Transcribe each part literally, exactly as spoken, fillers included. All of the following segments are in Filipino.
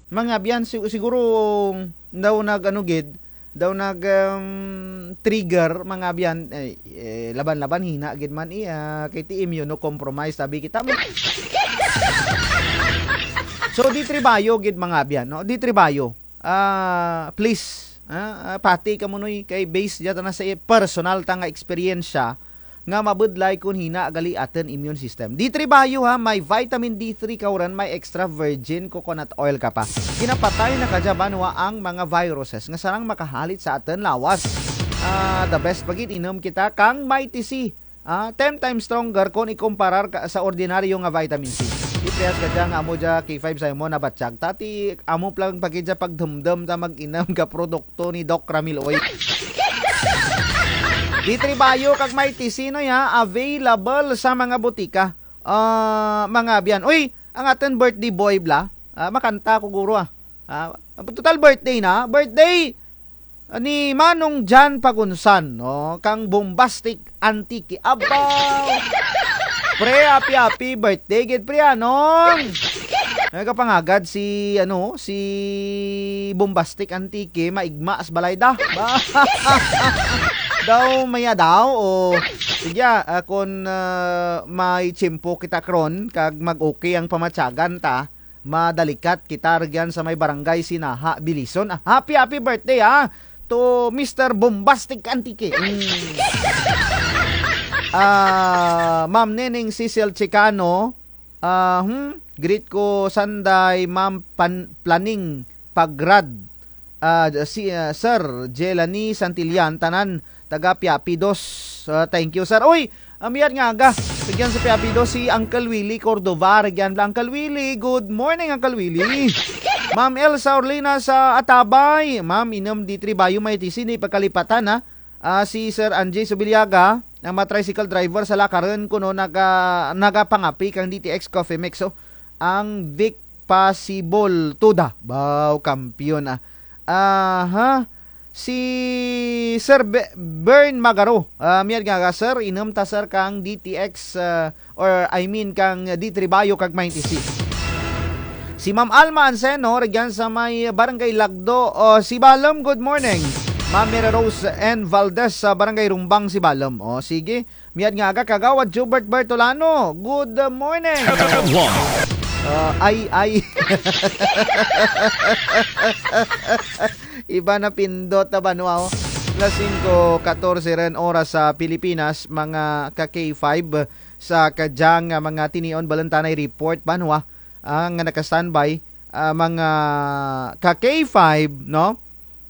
mga biyan siguro daw nag ano gid, daw nag um, trigger mga biyan eh, eh, laban-laban hina gid man iya kay ti immuno compromise sabi kita mo. So di tribayo gid mga biyan no, di tribayo. Ah, uh, please ah, uh, pati ka mo noy kay base jata na sa personal ta nga experience nga mabudlay kun hina gali aten immune system. D three bayo ha, may vitamin D three kauran, may extra virgin coconut oil ka pa. Kinapatay na kadyabanwa ang mga viruses nga sarang makahalit sa aten lawas. Uh, the best pagit inom kita kang Mighty C. Uh, ten times stronger kung ikumparar ka sa ordinaryo nga vitamin C. Ipriyas ka dyan amo dya K five sa mo na batsyag. Tati amo lang pagit dya pagdumdum ta mag-inam ka produkto ni Doc Ramil Oy. D three bayo kag Mighty C no ya, available sa mga butika. Uh, mga biyan. Uy, ang aten birthday boy bla. Uh, makanta ko guro ah. Uh, total birthday na. Birthday uh, ni Manong Jan Pagunsan, no? Kang bombastic antiki. Abaw. Pre, happy happy birthday gid pre anong. Nagapangagad si ano, si bombastic antiki maigma as balayda. Daw maya daw o sige uh, kung uh, may tsimpo kita kron kag mag-okay ang pamatyagan ta, madalikat kita regyan sa may barangay Sinaha, Bilison. Ah, happy happy birthday ha to Mister Bombastic Antique. Mm. Uh, Ma'am Neneng Cecil Chicano, uh, hmm, greet ko sanday Ma'am Pan- Planing Pagrad, uh, si uh, Sir Jelani Santillan tanan taga Piapidos. Uh, thank you sir. Uy, amiyat nga aga. Bigyan sa Piapidos si Uncle Willie Cordova. Regyan lang Uncle Willie. Good morning Uncle Willie. Ma'am Elsa Orlina sa Atabay. Ma'am inom D three bayo may tisini pagkalipatan ha. Uh, si Sir Anjay Subiliaga, ang mga tricycle driver sa lakaran kuno naga nagapangapi kang D T X Coffee Mix. So, ang Vic Possible Tuda. Baw kampiyon ah. Ah, uh, ha. Si Sir Be- Bern Magaro, uh, miyad nga ka sir, inom ta sir kang D T X uh, or I mean kang D three bayo kag Mighty C. Si Ma'am Alma Anseno, regyan sa may Barangay Lagdo, uh, si Balam, good morning. Ma'am Mira Rose and Valdez sa Barangay Rumbang, si Balam. O sige, miyad nga ka kagawad Jubert Bertolano, good morning. Uh, ay, ay. Iba na pindot na banwa. Alas singko fourteen ren oras sa Pilipinas, mga ka K five sa kadyang mga tinion balantanay report banwa ang uh, naka-standby uh, mga ka K five no.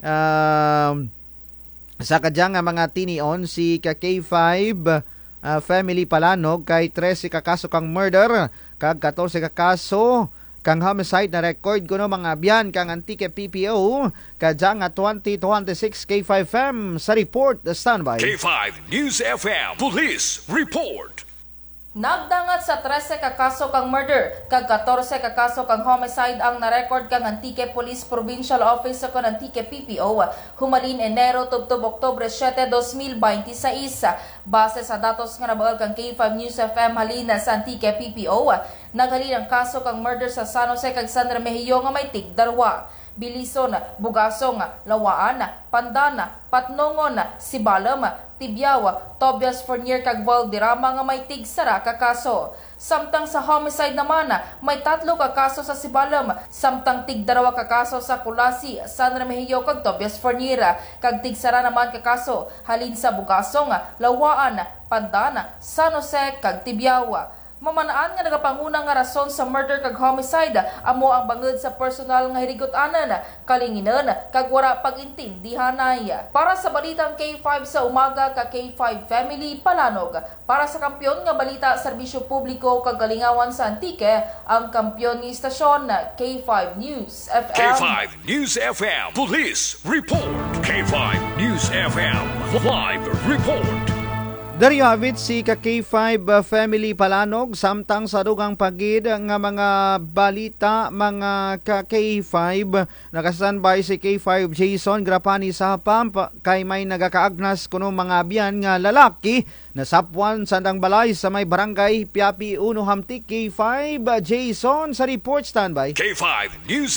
Um, sa kadyang mga tinion si ka K five uh, family palanog kay thirteen ka kaso kang murder kag fourteen ka kaso kang homicide na record ko no mga biyan kang Antique P P O kadyang twenty twenty-six K five M sa report standby. K five News F M Police Report. Nagdangat sa thirteen ka kaso kang murder kag fourteen ka kaso kang homicide ang na-record kang Antique Police Provincial Office sa Antique P P O humalin Enero tubtob Oktubre seven, twenty twenty-six. Base sa datos nga nabagal kang K five News F M halina sa Antique P P O, naghalin ang kaso kang murder sa San Jose kag San Remigio nga may tigdarwa. Bilison, Bugasong, Lawaan, Pandana, Patnongon, Sibalam, Tibyaw, Tobias Fournier kag Valderrama nga may tigsara ka kaso. Samtang sa homicide naman, may tatlo ka kaso sa Sibalam, samtang tigdarawa ka kaso sa Kulasi, San Remigio kag Tobias Fournier, kag tigsara naman ka kaso halin sa Bugasong, Lawaan, Pandana, San Jose kag Tibyaw. Mamanaan nga nagapangunang nga rason sa murder kag homicide amo ang bangod sa personal nga hirigot-anan, kalinginan kag wala pag-intindihanay. Para sa balitang K five sa umaga ka K five Family Palanog, para sa kampyon nga balita serbisyo publiko kag kalingawan sa Antique, ang kampyon ni istasyon K five News F M. K five News F M Police Report. K five News F M Live Report. There you have it, si ka K five uh, Family Palanog, samtang sa dugang pagid nga mga balita, mga ka K five, nakastanbay si K five Jason Grapani sa Hapam, kay may nagakaagnas kuno mga biyan nga lalaki na sapwan sandang balay sa may barangay Piapi Uno Hamtik. K five Jason sa report standby. K five News